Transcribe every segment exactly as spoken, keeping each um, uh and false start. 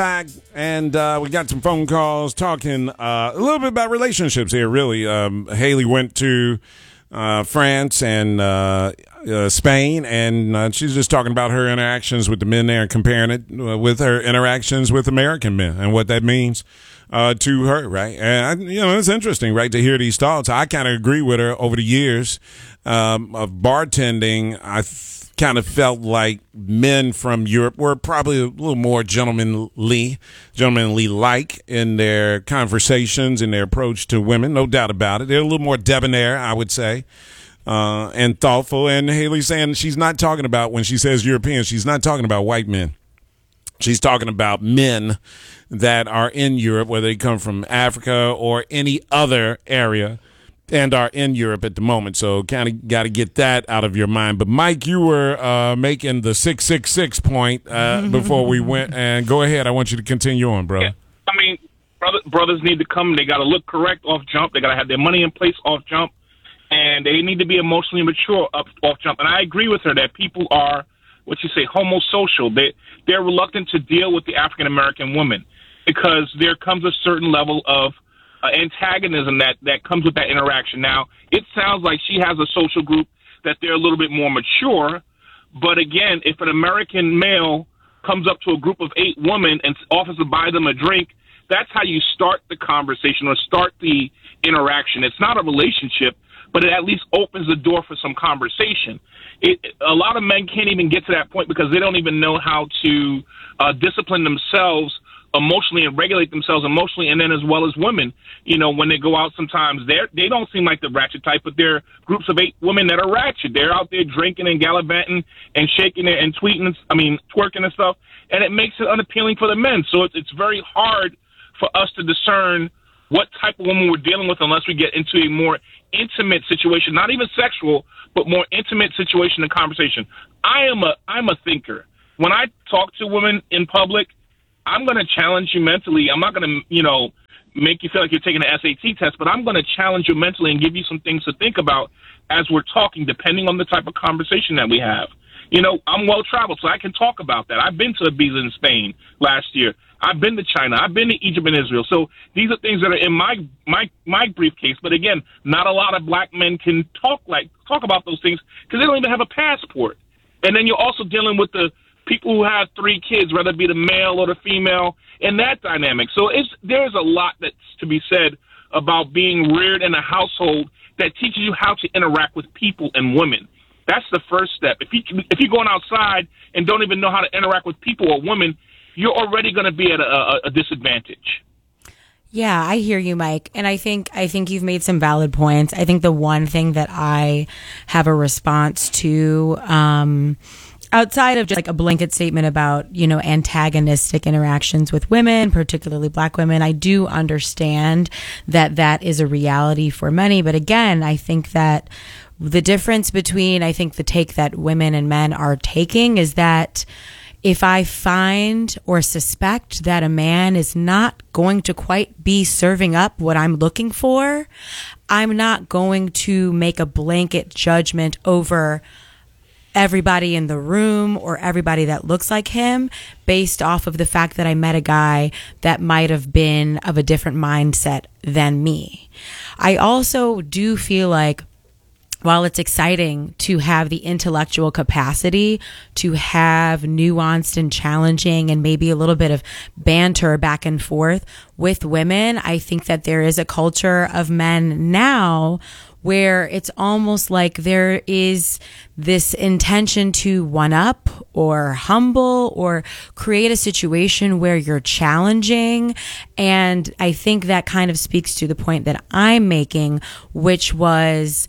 Back, and uh, we got some phone calls talking uh, a little bit about relationships here, really. Um, Haley went to uh, France and uh, uh, Spain, and uh, she's just talking about her interactions with the men there and comparing it uh, with her interactions with American men and what that means uh, to her, right? And, you know, it's interesting, right, to hear these thoughts. I kind of agree with her over the years um, of bartending. I th- kind of felt like men from Europe were probably a little more gentlemanly, gentlemanly-like in their conversations and their approach to women, no doubt about it. They're a little more debonair, I would say, uh, and thoughtful. And Haley's saying she's not talking about, when she says European, she's not talking about white men. She's talking about men that are in Europe, whether they come from Africa or any other area, and are in Europe at the moment. So kind of got to get that out of your mind. But, Mike, you were uh, making the six six six point uh, before we went. And go ahead. I want you to continue on, brother. Yeah. I mean, brother, brothers need to come. They got to look correct off jump. They got to have their money in place off jump. And they need to be emotionally mature up off jump. And I agree with her that people are, what you say, homosocial. They, they're reluctant to deal with the African-American woman because there comes a certain level of Uh, antagonism that, that comes with that interaction. Now, it sounds like she has a social group that they're a little bit more mature, but again, if an American male comes up to a group of eight women and offers to buy them a drink, that's how you start the conversation or start the interaction. It's not a relationship, but it at least opens the door for some conversation. It, a lot of men can't even get to that point because they don't even know how to uh, discipline themselves emotionally and regulate themselves emotionally, and then as well as women, you know, when they go out sometimes, they're, they don't seem like the ratchet type, but they're groups of eight women that are ratchet. They're out there drinking and gallivanting and shaking it and tweeting, I mean, twerking and stuff, and it makes it unappealing for the men. So it's, it's very hard for us to discern what type of woman we're dealing with unless we get into a more intimate situation, not even sexual, but more intimate situation and conversation. I am a, I'm a thinker. When I talk to women in public, I'm going to challenge you mentally. I'm not going to, you know, make you feel like you're taking an S A T test, but I'm going to challenge you mentally and give you some things to think about as we're talking, depending on the type of conversation that we have. You know, I'm well-traveled, so I can talk about that. I've been to Ibiza in Spain last year. I've been to China. I've been to Egypt and Israel. So these are things that are in my my my briefcase. But again, not a lot of black men can talk like talk about those things because they don't even have a passport. And then you're also dealing with the people who have three kids, whether it be the male or the female, and that dynamic. So it's, there's a lot that's to be said about being reared in a household that teaches you how to interact with people and women. That's the first step. If you if you're going outside and don't even know how to interact with people or women, you're already going to be at a, a, a disadvantage. Yeah, I hear you, Mike. And I think I think you've made some valid points. I think the one thing that I have a response to, um, outside of just like a blanket statement about, you know, antagonistic interactions with women, particularly black women, I do understand that that is a reality for many. But again, I think that the difference between, I think the take that women and men are taking is that if I find or suspect that a man is not going to quite be serving up what I'm looking for, I'm not going to make a blanket judgment over everybody in the room or everybody that looks like him based off of the fact that I met a guy that might have been of a different mindset than me. I also do feel like while it's exciting to have the intellectual capacity to have nuanced and challenging and maybe a little bit of banter back and forth with women, I think that there is a culture of men now where it's almost like there is this intention to one up or humble or create a situation where you're challenging. And I think that kind of speaks to the point that I'm making, which was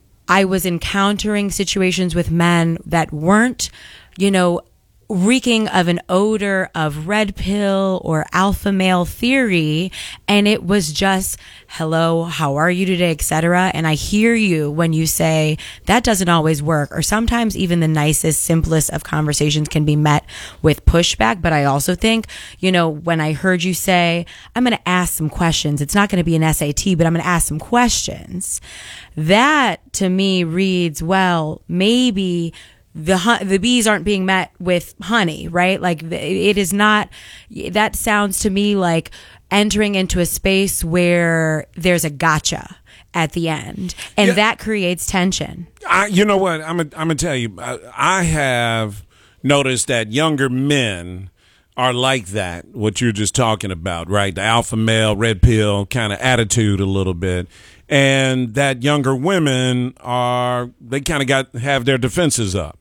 I was encountering situations with men that weren't, you know, reeking of an odor of red pill or alpha male theory, and it was just hello, how are you today, etc. And I hear you when you say that doesn't always work, or sometimes even the nicest, simplest of conversations can be met with pushback. But I also think, you know, when I heard you say I'm going to ask some questions, it's not going to be an S A T, but I'm going to ask some questions, that to me reads, well, maybe the hu- the bees aren't being met with honey, right? Like the, it is not. That sounds to me like entering into a space where there's a gotcha at the end, and Yeah. that creates tension. I, you know what? I'm. I'm gonna tell you. I, I have noticed that younger men are like that. What you're just talking about, right? The alpha male, red pill kind of attitude, a little bit, and that younger women are. They kind of got have their defenses up,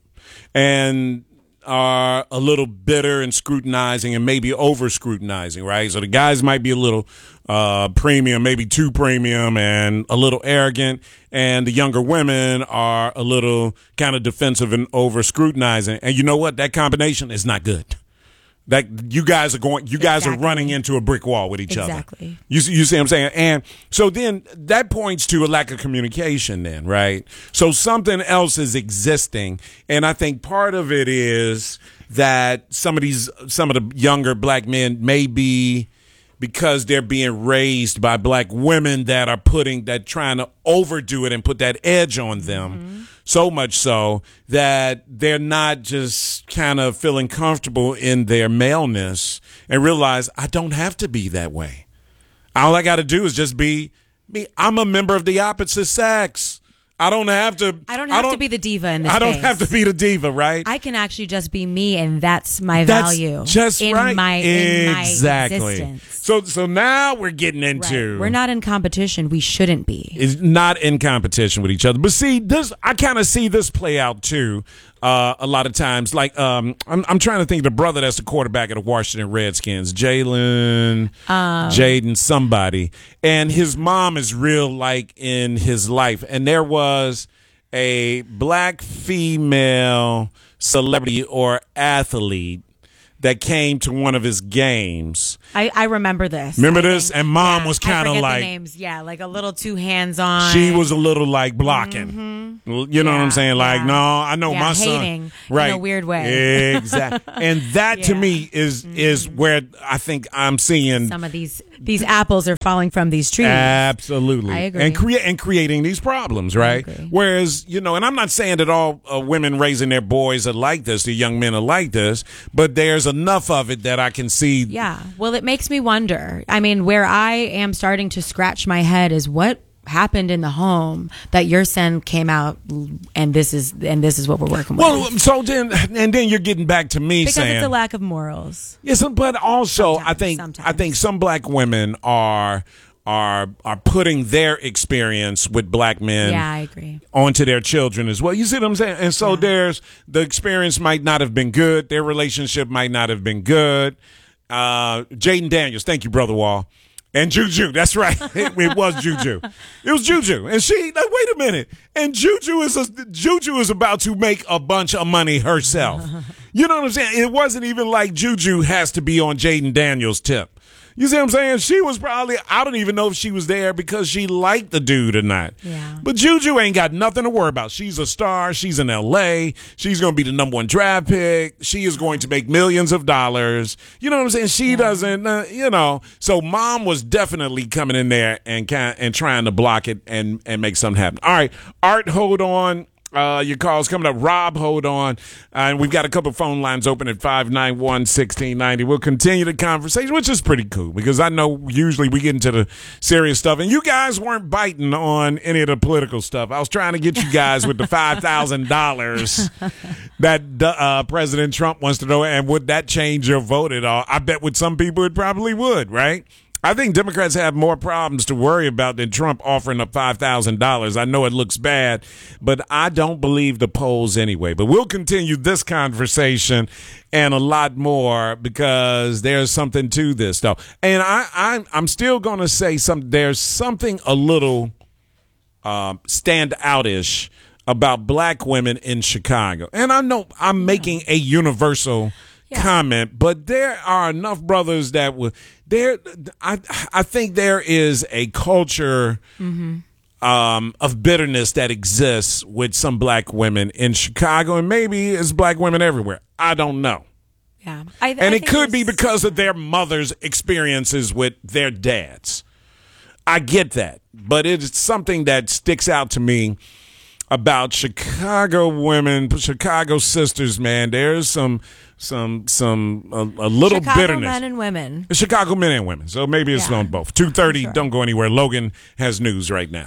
and are a little bitter and scrutinizing and maybe over scrutinizing, right? So the guys might be a little uh, premium, maybe too premium and a little arrogant. And the younger women are a little kind of defensive and over scrutinizing. And you know what? That combination is not good. That you guys are going, you guys Exactly. are running into a brick wall with each Exactly. other. You see, you see what I'm saying? And so then that points to a lack of communication then, right? So something else is existing. And I think part of it is that some of these, some of the younger black men may be, because they're being raised by black women that are putting, that trying to overdo it and put that edge on them. Mm-hmm. So much so that they're not just kind of feeling comfortable in their maleness and realize I don't have to be that way. All I got to do is just be me. I'm a member of the opposite sex. I don't have to. I don't have to be the diva in this I don't case. have to be the diva, right? I can actually just be me, and that's my That's value. just in right. My, in exactly. my existence. So, so now we're getting into. Right. We're not in competition. We shouldn't be. Is not in competition with each other. But see, this I kind of see this play out too. Uh, a lot of times, like um, I'm, I'm trying to think of the brother that's the quarterback of the Washington Redskins, Jalen, Um, Jaden, somebody, and his mom is real like in his life, and there was a black female celebrity or athlete that came to one of his games. I, I remember this. Remember I this? think. And mom Yeah, was I kind of forget the like names. Yeah, like a little too hands on. she was a little like blocking. You know Yeah, what I'm saying? Like, yeah. no, I know Yeah, my son. hating Right. in a weird way. Exactly. And that to Yeah. me is is where I think I'm seeing Some of these these apples are falling from these trees. absolutely I agree. and create and creating these problems, right? agree. Whereas, you know, and I'm not saying that all uh, women raising their boys are like this, the young men are like this, but there's enough of it that I can see. Yeah. Well, it makes me wonder. I mean, where I am starting to scratch my head is what happened in the home that your son came out and this is and this is what we're working with. Well, so then and then you're getting back to me because saying it's a lack of morals. yes, but also I Sometimes, think sometimes. I think some black women are are are putting their experience with black men Yeah, I agree. onto their children as well. You see what I'm saying? And so Yeah. there's the experience might not have been good. Their relationship might not have been good. Uh, Jaden Daniels, thank you, Brother Wall. And Juju, that's right. It, it was Juju. It was Juju. And she, like, wait a minute. And Juju is a, Juju is about to make a bunch of money herself. You know what I'm saying? It wasn't even like Juju has to be on Jaden Daniels' tip. You see what I'm saying? She was probably, I don't even know if she was there because she liked the dude or not. Yeah. But Juju ain't got nothing to worry about. She's a star. She's in L A. She's going to be the number one draft pick. She is going to make millions of dollars. You know what I'm saying? She doesn't, uh, you know. So mom was definitely coming in there and kind and trying to block it and, and make something happen. All right. Art, hold on. Uh, your call's coming up. Rob, hold on. Uh, and we've got a couple phone lines open at five nine one, one six nine zero. We'll continue the conversation, which is pretty cool because I know usually we get into the serious stuff. And you guys weren't biting on any of the political stuff. I was trying to get you guys with the five thousand dollars that uh, President Trump wants to know. And would that change your vote at all? I bet with some people it probably would, right? I think Democrats have more problems to worry about than Trump offering up five thousand dollars. I know it looks bad, but I don't believe the polls anyway. But we'll continue this conversation and a lot more because there's something to this, though. And I, I, I'm still going to say something. There's something a little um, stand out-ish about black women in Chicago. And I know I'm making a universal comment, but there are enough brothers that will there I I think there is a culture mm-hmm. um, of bitterness that exists with some black women in Chicago, and maybe it's black women everywhere. I don't know. Yeah. I, And I it could be there's- because of their mother's experiences with their dads. I get that, but it's something that sticks out to me about Chicago women, Chicago sisters, man. There's some, some, some, a, a little Chicago bitterness. men and women. Chicago men and women. So maybe it's Yeah. on both. two thirty, Sure. don't go anywhere. Logan has news right now.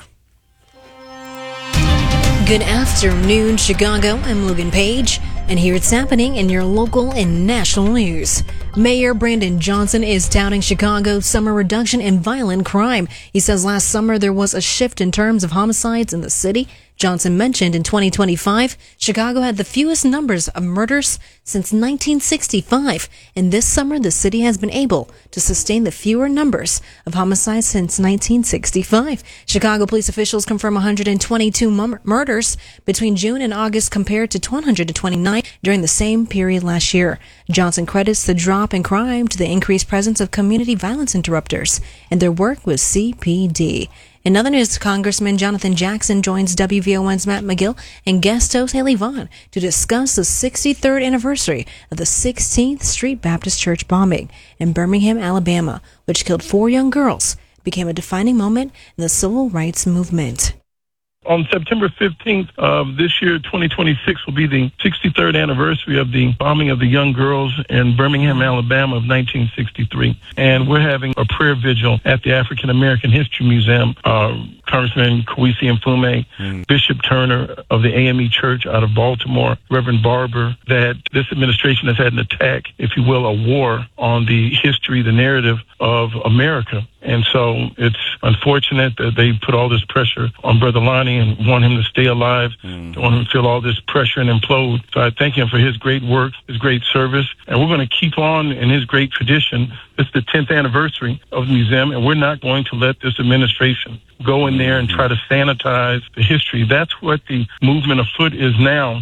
Good afternoon, Chicago. I'm Logan Page, and here it's happening in your local and national news. Mayor Brandon Johnson is touting Chicago's summer reduction in violent crime. He says last summer there was a shift in terms of homicides in the city. Johnson mentioned in twenty twenty-five, Chicago had the fewest numbers of murders since nineteen sixty-five, and this summer the city has been able to sustain the fewer numbers of homicides since nineteen sixty-five. Chicago police officials confirm one hundred twenty-two mur- murders between June and August compared to one hundred twenty-nine during the same period last year. Johnson credits the drop in crime to the increased presence of community violence interrupters and their work with C P D. In other news, Congressman Jonathan Jackson joins W V O One's Matt McGill and guest host Haley Vaughn to discuss the sixty-third anniversary of the sixteenth Street Baptist Church bombing in Birmingham, Alabama, which killed four young girls. It became a defining moment in the civil rights movement. On September fifteenth of this year, twenty twenty-six, will be the sixty-third anniversary of the bombing of the young girls in Birmingham, Alabama of nineteen sixty-three. And we're having a prayer vigil at the African American History Museum. Uh, Congressman Kwesi Mfume, mm. Bishop Turner of the A M E Church out of Baltimore, Reverend Barber, that this administration has had an attack, if you will, a war on the history, the narrative of America. And so it's unfortunate that they put all this pressure on Brother Lonnie and want him to stay alive, mm. don't want him to feel all this pressure and implode. So I thank him for his great work, his great service, and we're going to keep on in his great tradition. It's the tenth anniversary of the museum, and we're not going to let this administration go in there and try to sanitize the history. That's what the movement afoot is now.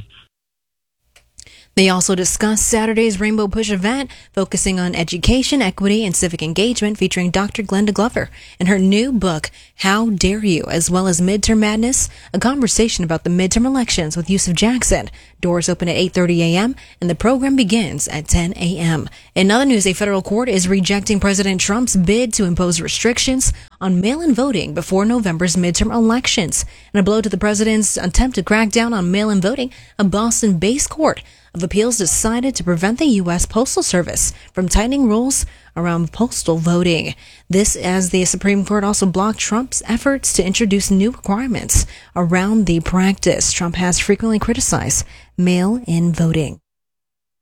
They also discussed Saturday's Rainbow Push event, focusing on education, equity, and civic engagement, featuring Doctor Glenda Glover and her new book, How Dare You, as well as Midterm Madness, a conversation about the midterm elections with Yusuf Jackson. Doors open at eight thirty a.m., and the program begins at ten a.m. In other news, a federal court is rejecting President Trump's bid to impose restrictions on mail-in voting before November's midterm elections. In a blow to the president's attempt to crack down on mail-in voting, a Boston-based court of appeals decided to prevent the U S Postal Service from tightening rules around postal voting. This as the Supreme Court also blocked Trump's efforts to introduce new requirements around the practice. Trump has frequently criticized mail-in voting.